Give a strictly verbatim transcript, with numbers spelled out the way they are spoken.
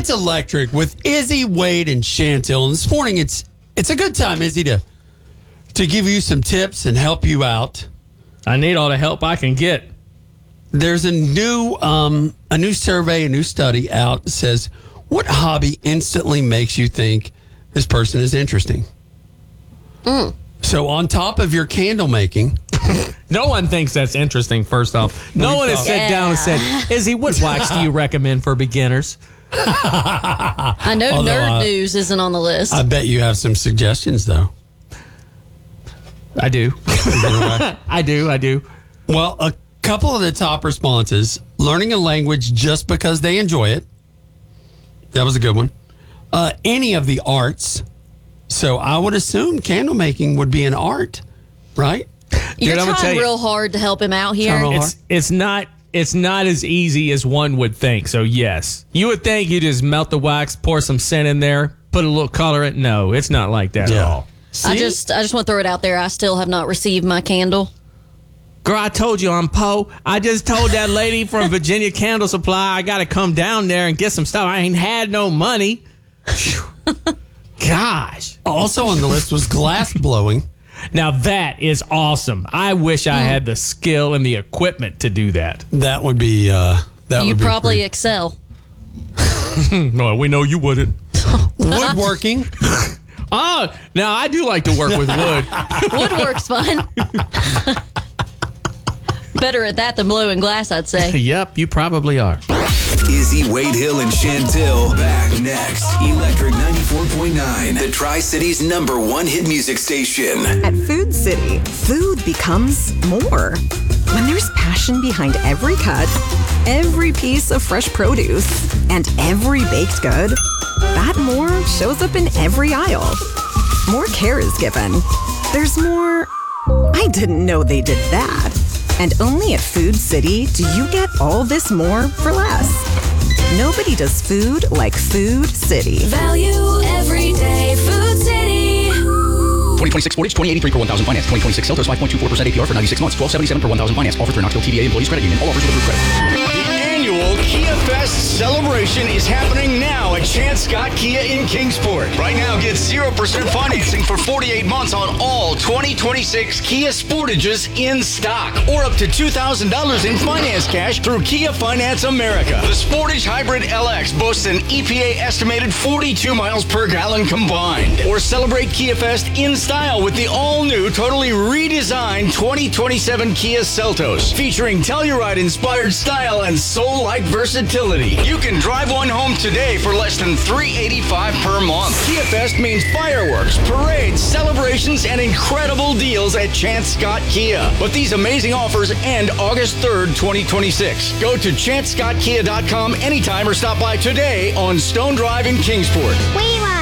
It's Electric with Izzy, Wade, and Chantel. And this morning, it's it's a good time, Izzy, to to give you some tips and help you out. I need all the help I can get. There's a new um, a new survey, a new study out that says, what hobby instantly makes you think this person is interesting? Mm. So on top of your candle making... No one thinks that's interesting, first off. No one has sat Yeah. down and said, Izzy, what wax do you recommend for beginners? I know Although, Nerd uh, News isn't on the list. I bet you have some suggestions, though. I do. I do, I do. Well, a couple of the top responses, learning a language just because they enjoy it. That was a good one. Uh, any of the arts. So I would assume candle making would be an art, right? You're Dude, I'm gonna trying tell you- real hard to help him out here. Trying real It's it's not it's not as easy as one would think. So yes, you would think you just melt the wax, pour some scent in there, put a little color in. No, it's not like that at all. See? I just I just want to throw it out there. I still have not received my candle. Girl, I told you I'm Poe. I just told that lady from Virginia Candle Supply I got to come down there and get some stuff. I ain't had no money. Gosh. Also on the list was glass blowing. Now that is awesome. I wish I had the skill and the equipment to do that. That would be uh, that You would be probably pretty- excel. No, we know you wouldn't. woodworking. Oh, now I do like to work with wood. Woodwork's fun. Better at that than blowing glass, I'd say. Yep, you probably are. Izzy, Wade Hill, and Chantel back next. Electric ninety-four point nine, the Tri-City's number one hit music station. At Food City, food becomes more. When there's passion behind every cut, every piece of fresh produce, and every baked good, that more shows up in every aisle. More care is given. There's more, I didn't know they did that. And only at Food City do you get all this more for less. Nobody does food like Food City. Value every day. Food City. twenty twenty-six Ford Edge, twenty eighty-three for one thousand finance. twenty twenty-six Seltos, five point two four percent A P R for ninety-six months. twelve seventy-seven per one thousand finance. Offer through Knoxville T V A Employees Credit Union. All offers with approved credit. The annual Kia Fest celebration is happening now at Chance Scott Kia in Kingsport. Right now, get zero percent financing for forty-eight months on all twenty twenty-six Kia Sportages in stock, or up to two thousand dollars in finance cash through Kia Finance America. The Sportage Hybrid L X boasts an E P A estimated forty-two miles per gallon combined. Or celebrate Kia Fest in style with the all-new, totally redesigned twenty twenty-seven Kia Seltos, featuring Telluride-inspired style and soul-like versatility. You can drive one home today for less than three hundred eighty-five dollars per month. Kia Fest means fireworks, parades, celebrations, and incredible deals at Chance Scott Kia. But these amazing offers end August third, twenty twenty-six. Go to chance scott kia dot com anytime or stop by today on Stone Drive in Kingsport. We love